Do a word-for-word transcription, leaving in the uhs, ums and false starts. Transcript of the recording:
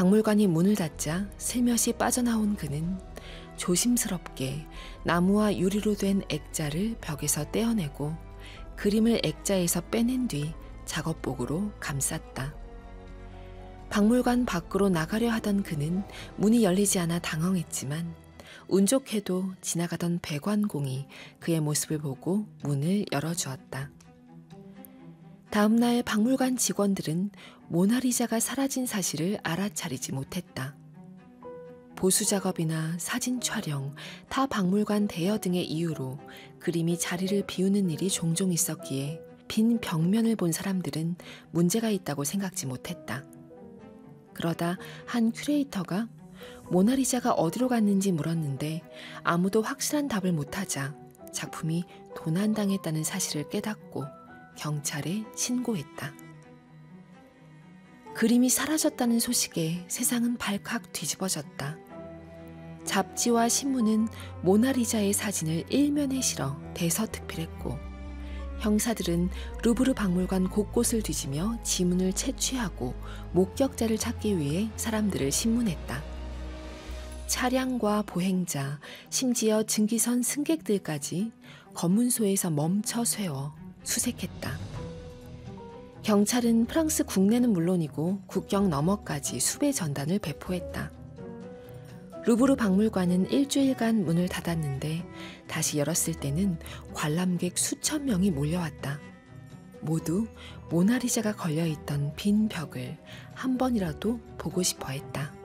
박물관이 문을 닫자 슬며시 빠져나온 그는 조심스럽게 나무와 유리로 된 액자를 벽에서 떼어내고 그림을 액자에서 빼낸 뒤 작업복으로 감쌌다. 박물관 밖으로 나가려 하던 그는 문이 열리지 않아 당황했지만 운 좋게도 지나가던 배관공이 그의 모습을 보고 문을 열어주었다. 다음 날 박물관 직원들은 모나리자가 사라진 사실을 알아차리지 못했다. 보수 작업이나 사진 촬영, 타 박물관 대여 등의 이유로 그림이 자리를 비우는 일이 종종 있었기에 빈 벽면을 본 사람들은 문제가 있다고 생각지 못했다. 그러다 한 큐레이터가 모나리자가 어디로 갔는지 물었는데 아무도 확실한 답을 못하자 작품이 도난당했다는 사실을 깨닫고 경찰에 신고했다. 그림이 사라졌다는 소식에 세상은 발칵 뒤집어졌다. 잡지와 신문은 모나리자의 사진을 일면에 실어 대서특필했고 형사들은 루브르 박물관 곳곳을 뒤지며 지문을 채취하고 목격자를 찾기 위해 사람들을 신문했다. 차량과 보행자, 심지어 증기선 승객들까지 검문소에서 멈춰 세워 수색했다. 경찰은 프랑스 국내는 물론이고 국경 너머까지 수배 전단을 배포했다. 루브르 박물관은 일주일간 문을 닫았는데 다시 열었을 때는 관람객 수천 명이 몰려왔다. 모두 모나리자가 걸려있던 빈 벽을 한 번이라도 보고 싶어 했다.